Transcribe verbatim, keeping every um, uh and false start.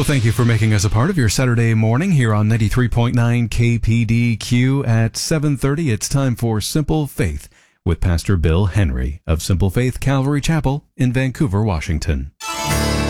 Well, thank you for making us a part of your Saturday morning here on ninety-three point nine K P D Q at seven thirty. It's time for Simple Faith with Pastor Bill Henry of Simple Faith Calvary Chapel in Vancouver, Washington.